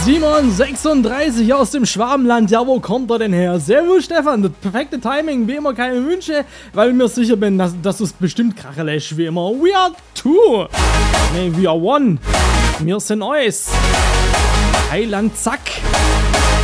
Simon 36 aus dem Schwabenland, ja, wo kommt er denn her? Servus Stefan, das perfekte Timing, wie immer keine Wünsche, weil ich mir sicher bin, dass du es bestimmt krachen lässt, wie immer. We are two, nee, we are one, wir sind eus. Heiland Zack.